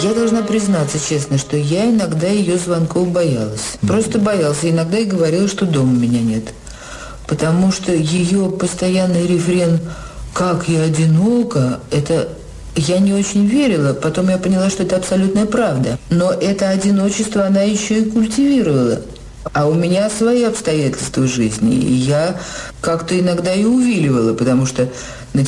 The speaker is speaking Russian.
Я должна признаться честно, что я иногда ее звонков боялась. Просто боялась. Иногда и говорила, что дома меня нет. Потому что ее постоянный рефрен «как я одинока», это я не очень верила. Потом я поняла, что это абсолютная правда. Но это одиночество она еще и культивировала. А у меня свои обстоятельства в жизни. И я как-то иногда и увиливала, потому что